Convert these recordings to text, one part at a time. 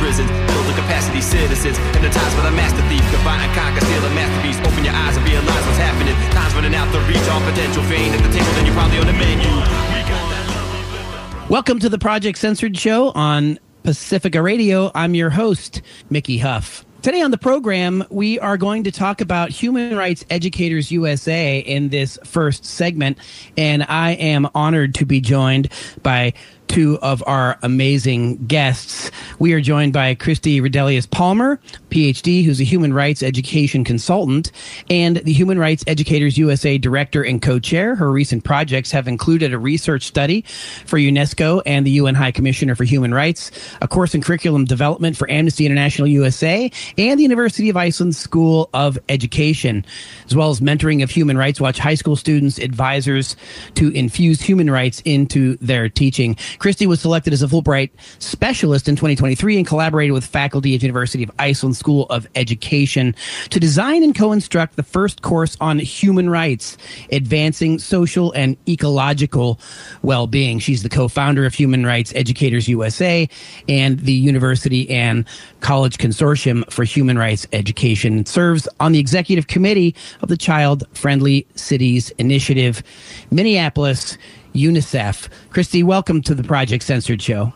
prisons. Build the capacity citizens in the times when the master thief combine and conquer, steal a masterpiece. Open your eyes and realize what's happening. Time's running out to reach all potential. If you ain't at the table, then you're probably on the menu. Welcome to the Project Censored Show on Pacifica Radio. I'm your host, Mickey Huff. Today on the program, we are going to talk about Human Rights Educators USA in this first segment, and I am honored to be joined by two of our amazing guests. We are joined by Christy Redelius Palmer, PhD, who's a human rights education consultant, and the Human Rights Educators USA director and co-chair. Her recent projects have included a research study for UNESCO and the UN High Commissioner for Human Rights, a course in curriculum development for Amnesty International USA, and the University of Iceland School of Education, as well as mentoring of Human Rights Watch high school students, advisors to infuse human rights into their teaching. Christy was selected as a Fulbright specialist in 2023 and collaborated with faculty at University of Iceland School of Education to design and co-instruct the first course on human rights, advancing social and ecological well-being. She's the co-founder of Human Rights Educators USA and the University and College Consortium for Human Rights Education. It serves on the executive committee of the Child Friendly Cities Initiative, Minneapolis, UNICEF. Christy, welcome to the Project Censored Show.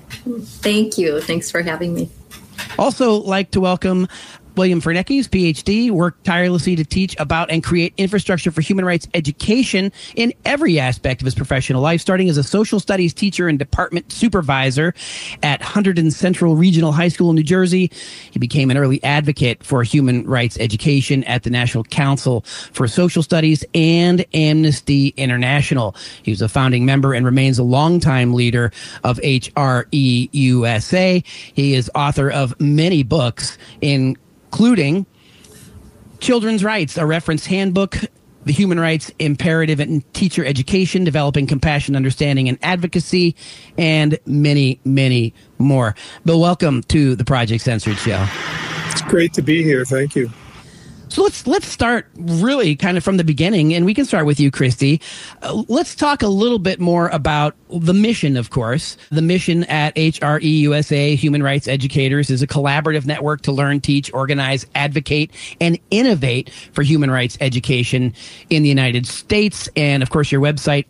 Thank you. Thanks for having me. Also like to welcome William Fernekes, PhD, worked tirelessly to teach about and create infrastructure for human rights education in every aspect of his professional life, starting as a social studies teacher and department supervisor at Hunterdon Central Regional High School in New Jersey. He became an early advocate for human rights education at the National Council for Social Studies and Amnesty International. He was a founding member and remains a longtime leader of HRE USA. He is author of many books, including Children's Rights, a reference handbook, the Human Rights Imperative in Teacher Education, Developing Compassion, Understanding, and Advocacy, and many, many more. Bill, welcome to the Project Censored Show. It's great to be here. Thank you. So let's start really kind of from the beginning, and we can start with you, Christy. Let's talk a little bit more about the mission, of course. The mission at HRE USA, Human Rights Educators, is a collaborative network to learn, teach, organize, advocate, and innovate for human rights education in the United States. And, of course, your website,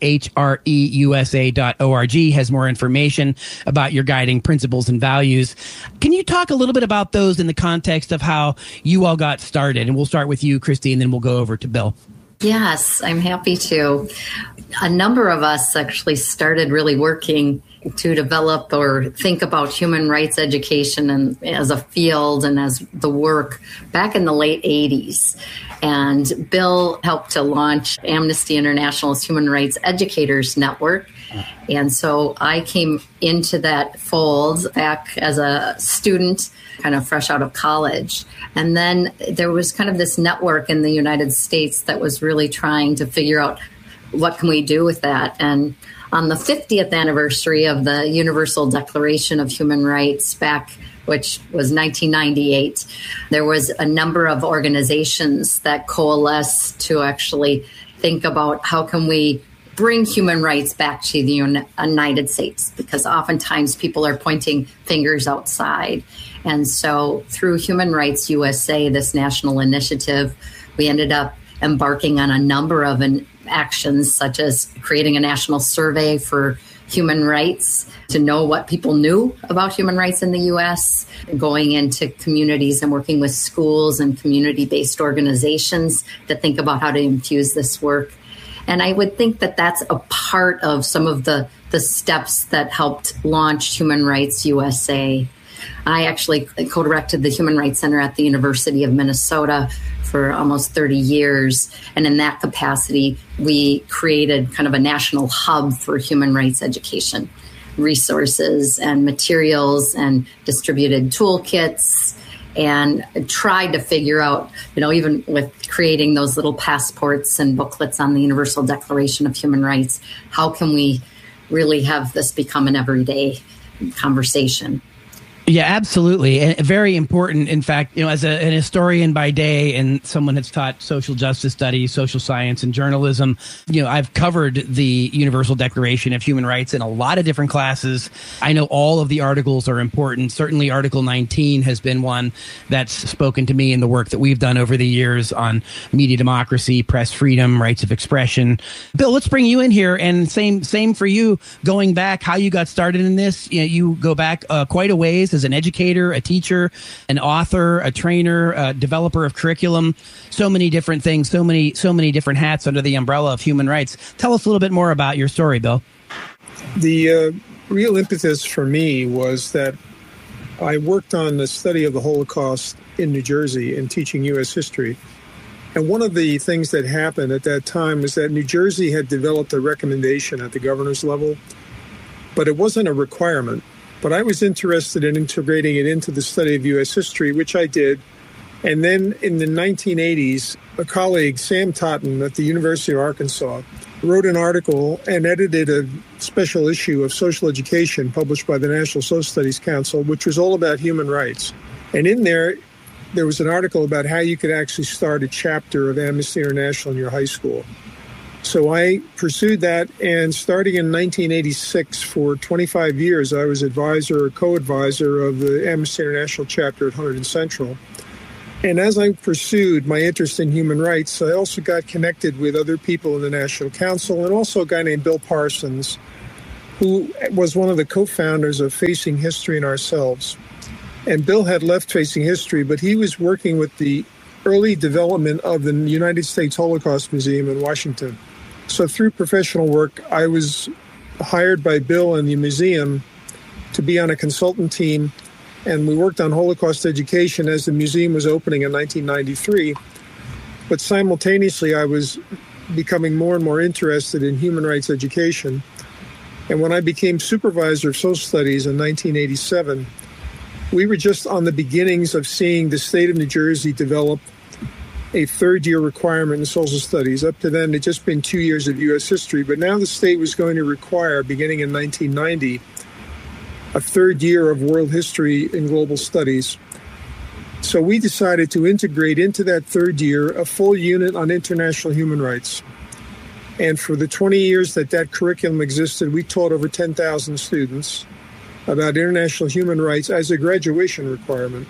hreusa.org, has more information about your guiding principles and values. Can you talk a little bit about those in the context of how you all got started? And we'll start with you, Christy, and then we'll go over to Bill. Yes, I'm happy to. A number of us actually started really working to develop or think about human rights education and as a field and as the work back in the late 80s. And Bill helped to launch Amnesty International's Human Rights Educators Network. And so I came into that fold back as a student, kind of fresh out of college. And then there was kind of this network in the United States that was really trying to figure out what can we do with that. And on the 50th anniversary of the Universal Declaration of Human Rights back, which was 1998, there was a number of organizations that coalesced to actually think about how can we bring human rights back to the United States, because oftentimes people are pointing fingers outside. And so through Human Rights USA, this national initiative, we ended up embarking on a number of actions, such as creating a national survey for human rights to know what people knew about human rights in the U.S., going into communities and working with schools and community-based organizations to think about how to infuse this work. And I would think that that's a part of some of the steps that helped launch Human Rights USA. I actually co-directed the Human Rights Center at the University of Minnesota for almost 30 years. And in that capacity, we created kind of a national hub for human rights education, resources and materials and distributed toolkits, and tried to figure out, even with creating those little passports and booklets on the Universal Declaration of Human Rights, how can we really have this become an everyday conversation? Yeah, absolutely. And very important. In fact, as an historian by day and someone that's taught social justice studies, social science, and journalism, I've covered the Universal Declaration of Human Rights in a lot of different classes. I know all of the articles are important. Certainly Article 19 has been one that's spoken to me in the work that we've done over the years on media democracy, press freedom, rights of expression. Bill, let's bring you in here. And same for you, going back, how you got started in this. You go back quite a ways as an educator, a teacher, an author, a trainer, a developer of curriculum, so many different things, so many different hats under the umbrella of human rights. Tell us a little bit more about your story, Bill. The real impetus for me was that I worked on the study of the Holocaust in New Jersey and teaching U.S. history. And one of the things that happened at that time was that New Jersey had developed a recommendation at the governor's level, but it wasn't a requirement. But I was interested in integrating it into the study of U.S. history, which I did. And then in the 1980s, a colleague, Sam Totten at the University of Arkansas, wrote an article and edited a special issue of Social Education published by the National Social Studies Council, which was all about human rights. And in there was an article about how you could actually start a chapter of Amnesty International in your high school. So I pursued that, and starting in 1986, for 25 years, I was co-advisor of the Amnesty International chapter at Hunterdon Central. And as I pursued my interest in human rights, I also got connected with other people in the National Council, and also a guy named Bill Parsons, who was one of the co-founders of Facing History and Ourselves. And Bill had left Facing History, but he was working with the early development of the United States Holocaust Museum in Washington. So through professional work, I was hired by Bill and the museum to be on a consultant team, and we worked on Holocaust education as the museum was opening in 1993. But simultaneously, I was becoming more and more interested in human rights education. And when I became supervisor of social studies in 1987, we were just on the beginnings of seeing the state of New Jersey develop a third-year requirement in social studies. Up to then, it had just been 2 years of U.S. history, but now the state was going to require, beginning in 1990, a third year of world history in global studies. So we decided to integrate into that third year a full unit on international human rights. And for the 20 years that curriculum existed, we taught over 10,000 students about international human rights as a graduation requirement.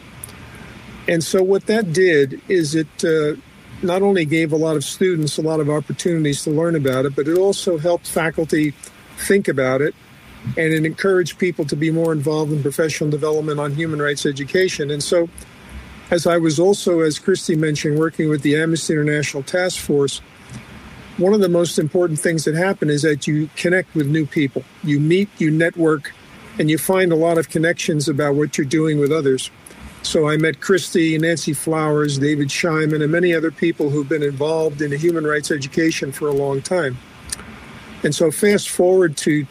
And so what that did is it not only gave a lot of students a lot of opportunities to learn about it, but it also helped faculty think about it, and it encouraged people to be more involved in professional development on human rights education. And so, as I was also, as Christy mentioned, working with the Amnesty International Task Force, one of the most important things that happen is that you connect with new people. You meet, you network, and you find a lot of connections about what you're doing with others. So I met Christy, Nancy Flowers, David Scheinman, and many other people who've been involved in human rights education for a long time. And so fast forward to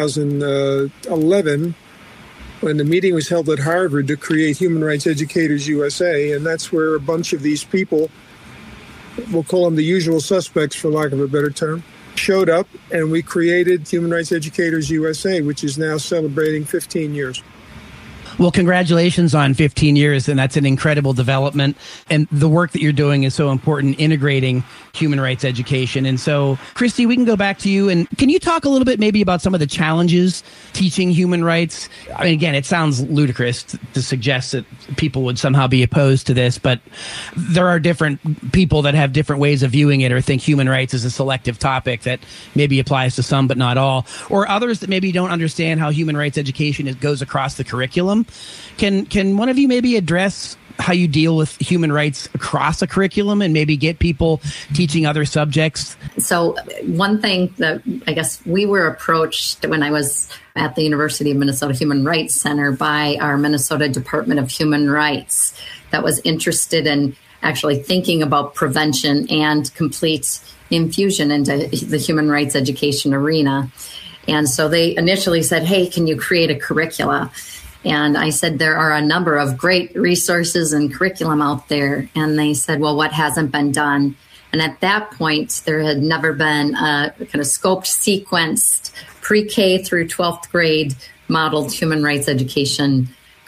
2011, when the meeting was held at Harvard to create Human Rights Educators USA, and that's where a bunch of these people, we'll call them the usual suspects for lack of a better term, showed up, and we created Human Rights Educators USA, which is now celebrating 15 years. Well, congratulations on 15 years, and that's an incredible development. And the work that you're doing is so important, integrating human rights education. And so, Christy, we can go back to you. And can you talk a little bit maybe about some of the challenges teaching human rights? I mean, again, it sounds ludicrous to suggest that people would somehow be opposed to this, but there are different people that have different ways of viewing it or think human rights is a selective topic that maybe applies to some but not all, or others that maybe don't understand how human rights education goes across the curriculum. Can one of you maybe address how you deal with human rights across a curriculum and maybe get people teaching other subjects? So one thing that I guess we were approached when I was at the University of Minnesota Human Rights Center by our Minnesota Department of Human Rights that was interested in actually thinking about prevention and complete infusion into the human rights education arena. And so they initially said, hey, can you create a curricula? And I said, there are a number of great resources and curriculum out there. And they said, well, what hasn't been done? And at that point, there had never been a kind of scoped, sequenced pre-K through 12th grade modeled human rights education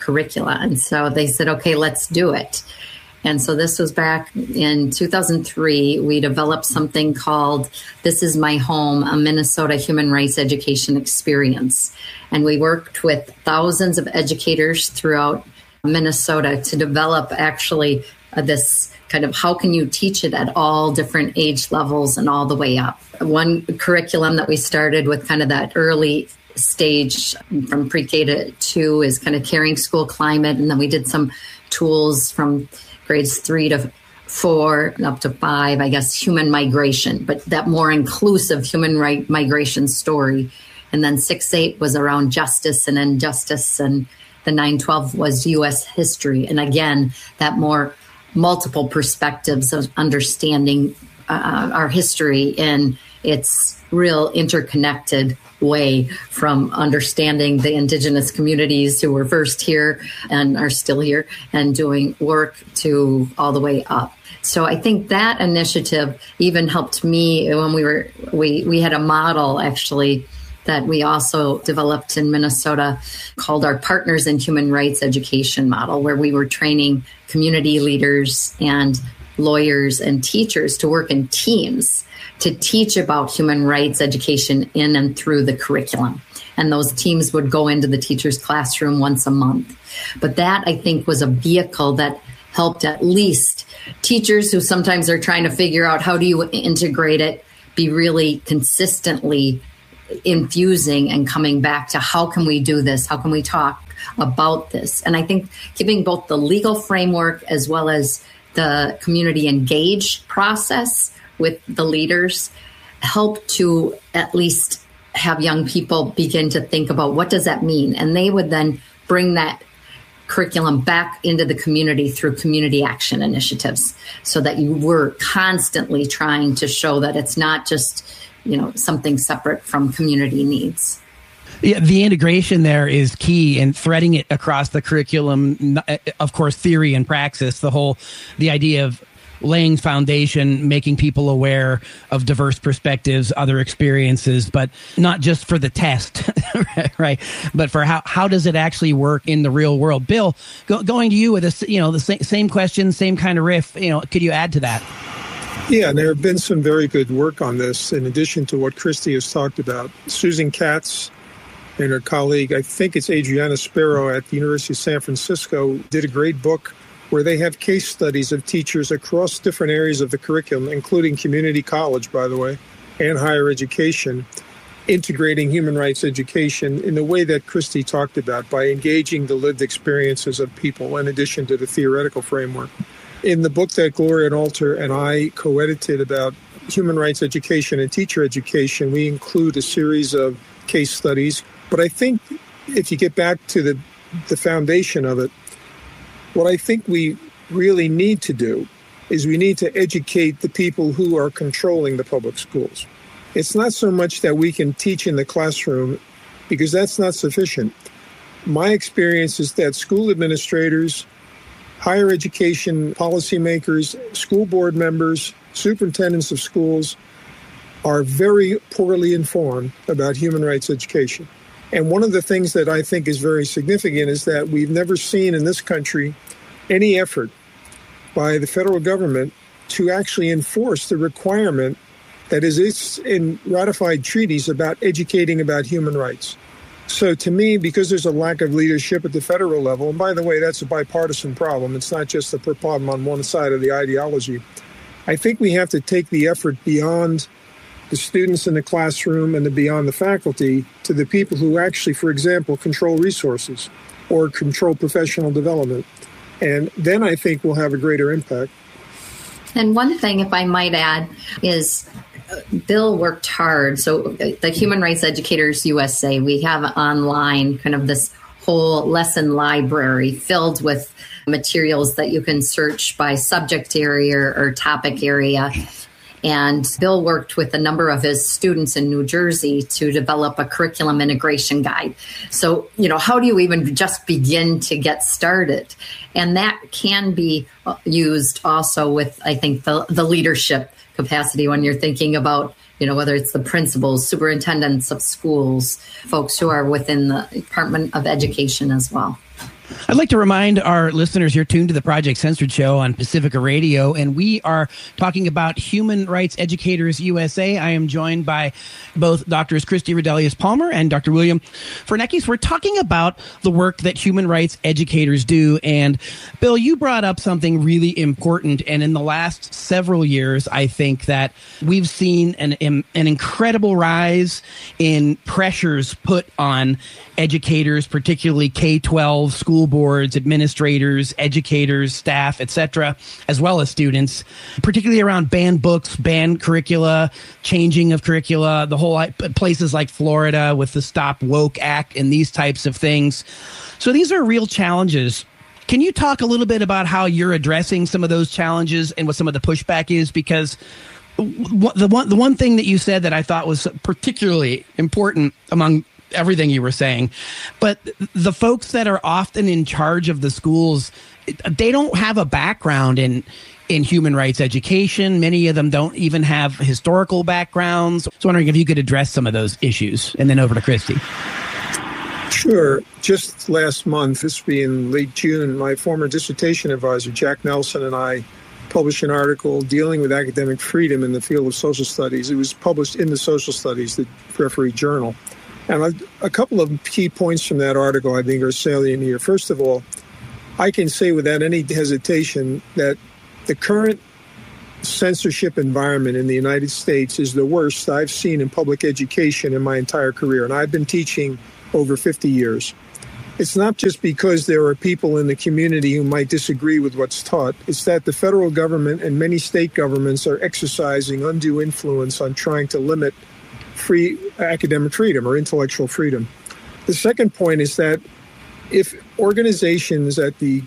curricula. And so they said, okay, let's do it. And so this was back in 2003. We developed something called This Is My Home, a Minnesota Human Rights Education Experience. And we worked with thousands of educators throughout Minnesota to develop actually this kind of how can you teach it at all different age levels and all the way up. One curriculum that we started with kind of that early stage from pre-K to 2 is kind of caring school climate. And then we did some tools from grades 3 to 4 up to 5, I guess, human migration, but that more inclusive human right migration story. And then 6-8 was around justice and injustice, and the 9-12 was U.S. history. And again, that more multiple perspectives of understanding our history in its real interconnected way, from understanding the indigenous communities who were first here and are still here and doing work to all the way up. So I think that initiative even helped me when we had a model actually that we also developed in Minnesota called our Partners in Human Rights Education model, where we were training community leaders and lawyers and teachers to work in teams to teach about human rights education in and through the curriculum. And those teams would go into the teacher's classroom once a month. But that, I think, was a vehicle that helped at least teachers who sometimes are trying to figure out how do you integrate it, be really consistently infusing and coming back to how can we do this? How can we talk about this? And I think giving both the legal framework as well as the community engaged process with the leaders help to at least have young people begin to think about what does that mean? And they would then bring that curriculum back into the community through community action initiatives, so that you were constantly trying to show that it's not just, something separate from community needs. Yeah, the integration there is key, and threading it across the curriculum, of course, theory and praxis, the idea of laying foundation, making people aware of diverse perspectives, other experiences, but not just for the test, right? But for how does it actually work in the real world? Bill, going to you with the same question, same kind of riff. Could you add to that? Yeah, there have been some very good work on this. In addition to what Christy has talked about, Susan Katz and her colleague, I think it's Adriana Sparrow at the University of San Francisco, did a great book where they have case studies of teachers across different areas of the curriculum, including community college, by the way, and higher education, integrating human rights education in the way that Christy talked about, by engaging the lived experiences of people in addition to the theoretical framework. In the book that Gloria Alter and I co-edited about human rights education and teacher education, we include a series of case studies. But I think if you get back to the foundation of it, what I think we really need to do is we need to educate the people who are controlling the public schools. It's not so much that we can teach in the classroom, because that's not sufficient. My experience is that school administrators, higher education policymakers, school board members, superintendents of schools are very poorly informed about human rights education. And one of the things that I think is very significant is that we've never seen in this country any effort by the federal government to actually enforce the requirement that is in ratified treaties about educating about human rights. So to me, because there's a lack of leadership at the federal level, and by the way, that's a bipartisan problem. It's not just a problem on one side of the ideology. I think we have to take the effort beyond the students in the classroom and beyond the faculty to the people who actually, for example, control resources or control professional development. And then I think we'll have a greater impact. And one thing, if I might add, is Bill worked hard. So the Human Rights Educators USA, we have online kind of this whole lesson library filled with materials that you can search by subject area or topic area. And Bill worked with a number of his students in New Jersey to develop a curriculum integration guide. So, how do you even just begin to get started? And that can be used also with, I think, the leadership capacity when you're thinking about, whether it's the principals, superintendents of schools, folks who are within the Department of Education as well. I'd like to remind our listeners you're tuned to the Project Censored Show on Pacifica Radio, and we are talking about Human Rights Educators USA. I am joined by both Drs. Christy Redelius Palmer and Dr. William Fernekes. We're talking about the work that human rights educators do. And Bill, you brought up something really important. And in the last several years, I think that we've seen an incredible rise in pressures put on educators, particularly K-12 school boards, administrators, educators, staff, etc., as well as students, particularly around banned books, banned curricula, changing of curricula, the whole places like Florida with the Stop Woke Act and these types of things. So these are real challenges. Can you talk a little bit about how you're addressing some of those challenges and what some of the pushback is? Because the one thing that you said that I thought was particularly important among everything you were saying, but the folks that are often in charge of the schools, they don't have a background in human rights education. Many of them don't even have historical backgrounds. So I'm wondering if you could address some of those issues, and then over to Christy. Sure. Just last month, this being late June, my former dissertation advisor, Jack Nelson, and I published an article dealing with academic freedom in the field of social studies. It was published in the Social Studies, the Referee Journal. And a couple of key points from that article I think are salient here. First of all, I can say without any hesitation that the current censorship environment in the United States is the worst I've seen in public education in my entire career. And I've been teaching over 50 years. It's not just because there are people in the community who might disagree with what's taught. It's that the federal government and many state governments are exercising undue influence on trying to limit free academic freedom or intellectual freedom. The second point is that if organizations at the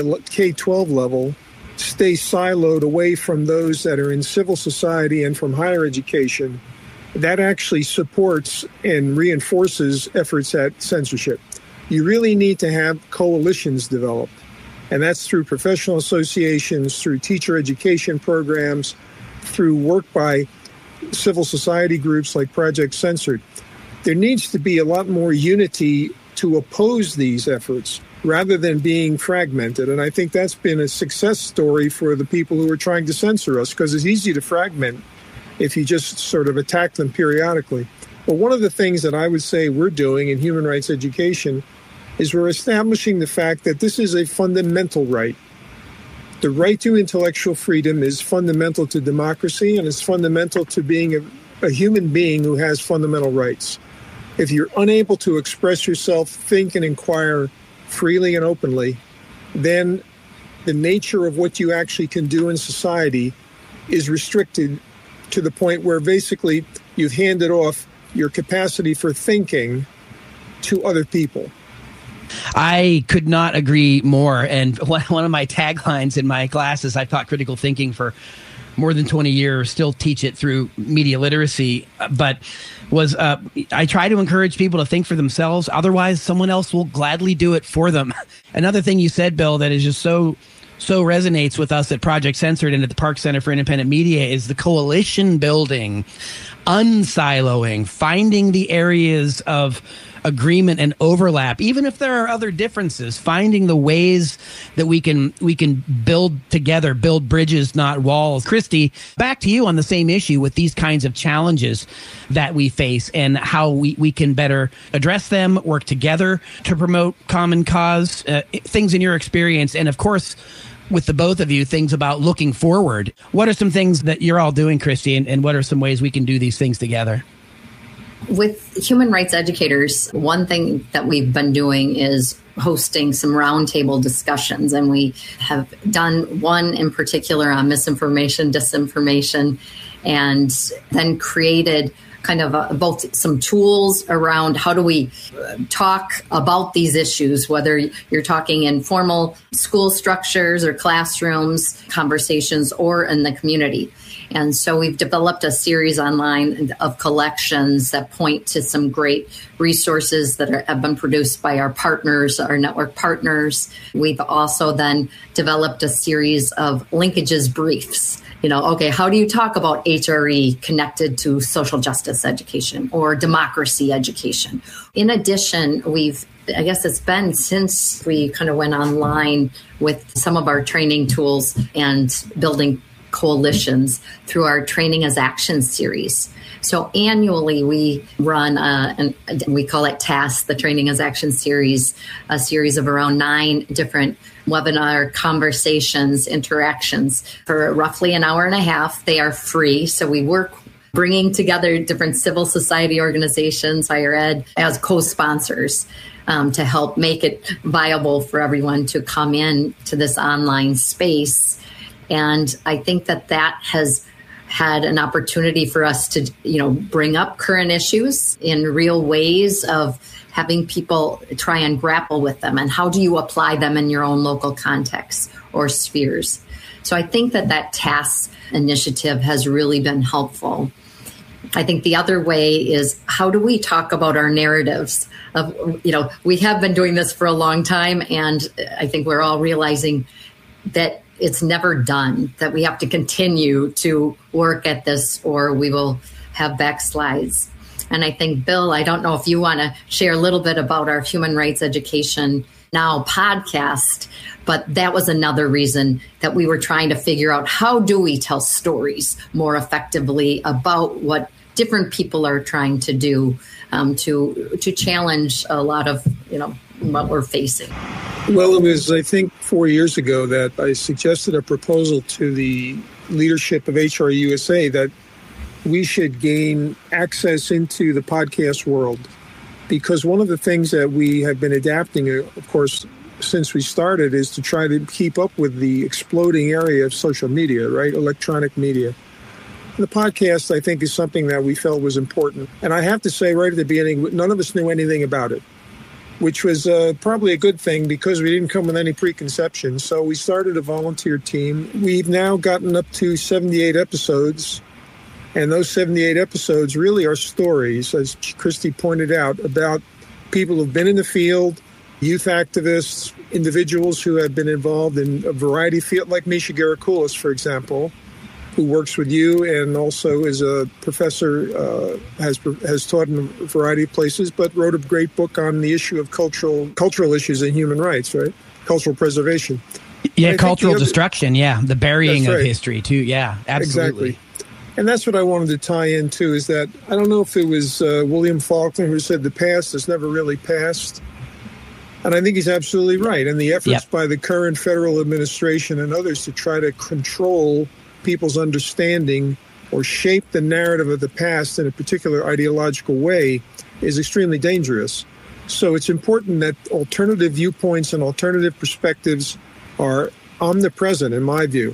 K-12 level stay siloed away from those that are in civil society and from higher education, that actually supports and reinforces efforts at censorship. You really need to have coalitions developed, and that's through professional associations, through teacher education programs, through work by civil society groups like Project Censored. There needs to be a lot more unity to oppose these efforts rather than being fragmented. And I think that's been a success story for the people who are trying to censor us, because it's easy to fragment if you just sort of attack them periodically. But one of the things that I would say we're doing in human rights education is we're establishing the fact that this is a fundamental right. The right to intellectual freedom is fundamental to democracy, and it's fundamental to being a human being who has fundamental rights. If you're unable to express yourself, think, and inquire freely and openly, then the nature of what you actually can do in society is restricted to the point where basically you've handed off your capacity for thinking to other people. I could not agree more. And one of my taglines in my classes, I've taught critical thinking for more than 20 years, still teach it through media literacy, but was I try to encourage people to think for themselves. Otherwise, someone else will gladly do it for them. Another thing you said, Bill, that is just so resonates with us at Project Censored and at the Park Center for Independent Media is the coalition building, unsiloing, finding the areas of agreement and overlap, even if there are other differences, finding the ways that we can build together, build bridges, not walls. Christy, back to you on the same issue with these kinds of challenges that we face and how we can better address them, work together to promote common cause, things in your experience, and of course, with the both of you, things about looking forward. What are some things that you're all doing, Christy, and what are some ways we can do these things together? With human rights educators, one thing that we've been doing is hosting some roundtable discussions, and we have done one in particular on misinformation, disinformation, and then created kind of both some tools around how do we talk about these issues, whether you're talking in formal school structures or classrooms, conversations, or in the community. And so we've developed a series online of collections that point to some great resources that have been produced by our partners, our network partners. We've also then developed a series of linkages briefs. How do you talk about HRE connected to social justice education or democracy education? In addition, we've I guess it's been since we kind of went online with some of our training tools and building coalitions through our Training as Action series. So annually we run, and we call it TASK, the Training as Action series, a series of around 9 different webinar conversations, interactions for roughly an hour and a half. They are free. So we work bringing together different civil society organizations, higher ed, as co-sponsors to help make it viable for everyone to come in to this online space. And I think that has had an opportunity for us to, bring up current issues in real ways of having people try and grapple with them. And how do you apply them in your own local context or spheres? So I think that TASK initiative has really been helpful. I think the other way is, how do we talk about our narratives? We have been doing this for a long time, and I think we're all realizing that it's never done, that we have to continue to work at this or we will have backslides. And I think, Bill, I don't know if you want to share a little bit about our Human Rights Education Now podcast, but that was another reason that we were trying to figure out, how do we tell stories more effectively about what different people are trying to do to challenge a lot of, what we're facing. Well, it was, I think, 4 years ago that I suggested a proposal to the leadership of HRUSA that we should gain access into the podcast world. Because one of the things that we have been adapting, of course, since we started, is to try to keep up with the exploding area of social media, right? Electronic media. The podcast, I think, is something that we felt was important. And I have to say right at the beginning, none of us knew anything about it, which was probably a good thing because we didn't come with any preconceptions. So we started a volunteer team. We've now gotten up to 78 episodes. And those 78 episodes really are stories, as Christy pointed out, about people who've been in the field, youth activists, individuals who have been involved in a variety of fields, like Misha Gerakoulis, for example, who works with you and also is a professor, has taught in a variety of places, but wrote a great book on the issue of cultural issues and human rights, right? Cultural preservation. Yeah, cultural destruction, the burying of history, too. Yeah, absolutely. Exactly. And that's what I wanted to tie into, is that I don't know if it was William Faulkner who said the past has never really passed. And I think he's absolutely right. And the efforts by the current federal administration and others to try to control people's understanding or shape the narrative of the past in a particular ideological way is extremely dangerous. So it's important that alternative viewpoints and alternative perspectives are omnipresent, in my view.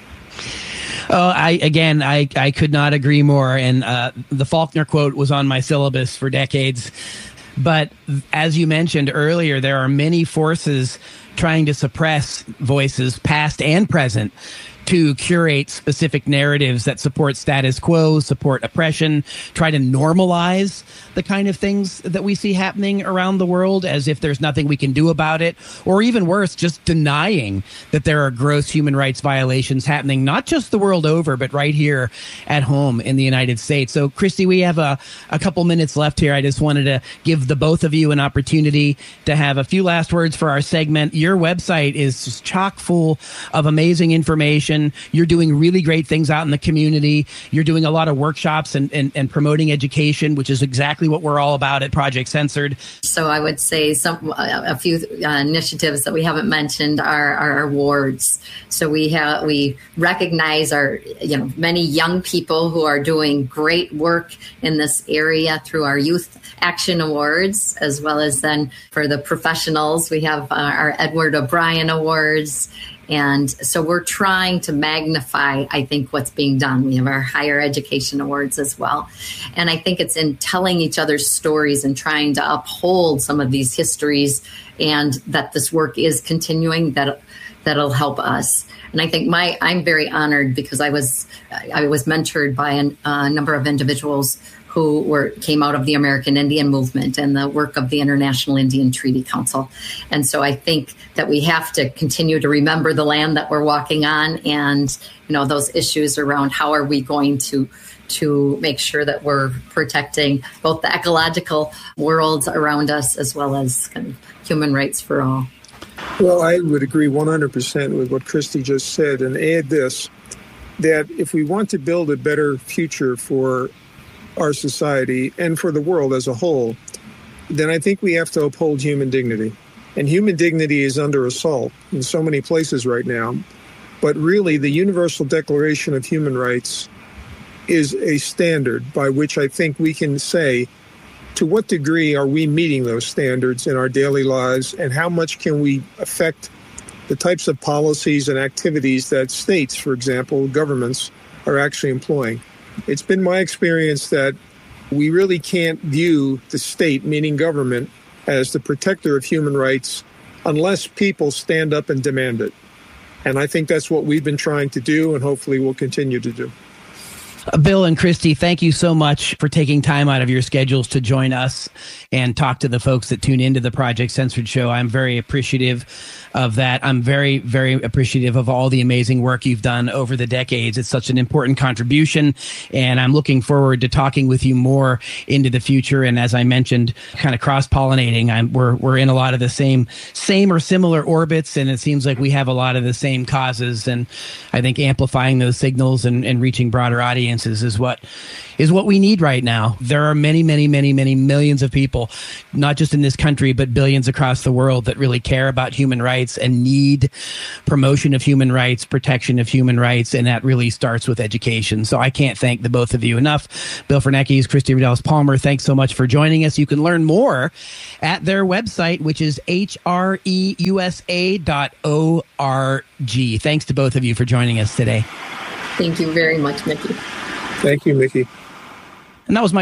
Oh, I could not agree more. And the Faulkner quote was on my syllabus for decades. But as you mentioned earlier, there are many forces trying to suppress voices, past and present, to curate specific narratives that support status quo, support oppression, try to normalize the kind of things that we see happening around the world as if there's nothing we can do about it, or even worse, just denying that there are gross human rights violations happening, not just the world over, but right here at home in the United States. So, Christy, we have a couple minutes left here. I just wanted to give the both of you an opportunity to have a few last words for our segment. Your website is just chock full of amazing information. You're doing really great things out in the community. You're doing a lot of workshops and promoting education, which is exactly what we're all about at Project Censored. So I would say a few initiatives that we haven't mentioned are our awards. So we recognize our many young people who are doing great work in this area through our Youth Action Awards, as well as then for the professionals, we have our Edward O'Brien Awards. And so we're trying to magnify, I think, what's being done. We have our Higher Education Awards as well. And I think it's in telling each other's stories and trying to uphold some of these histories, and that this work is continuing, that'll help us. And I think I'm very honored because I was mentored by a number of individuals who came out of the American Indian movement and the work of the International Indian Treaty Council. And so I think that we have to continue to remember the land that we're walking on, and those issues around how are we going to to make sure that we're protecting both the ecological worlds around us as well as kind of human rights for all. Well, I would agree 100% with what Christy just said, and add this, that if we want to build a better future for our society and for the world as a whole, then I think we have to uphold human dignity. And human dignity is under assault in so many places right now. But really, the Universal Declaration of Human Rights is a standard by which I think we can say, to what degree are we meeting those standards in our daily lives, and how much can we affect the types of policies and activities that states, for example, governments, are actually employing. It's been my experience that we really can't view the state, meaning government, as the protector of human rights unless people stand up and demand it. And I think that's what we've been trying to do, and hopefully we'll continue to do. Bill and Christy, thank you so much for taking time out of your schedules to join us and talk to the folks that tune into the Project Censored Show. I'm very appreciative of that. I'm very, very appreciative of all the amazing work you've done over the decades. It's such an important contribution, and I'm looking forward to talking with you more into the future. And as I mentioned, kind of cross-pollinating, we're in a lot of the same or similar orbits, and it seems like we have a lot of the same causes. And I think amplifying those signals and reaching broader audiences is what we need right now. There are many, many, many, many millions of people, not just in this country, but billions across the world, that really care about human rights and need promotion of human rights, protection of human rights, and that really starts with education. So I can't thank the both of you enough. Bill Fernekes, Christy Rodelis-Palmer, thanks so much for joining us. You can learn more at their website, which is hreusa.org. Thanks to both of you for joining us today. Thank you very much, Mickey. Thank you, Mickey. And that was my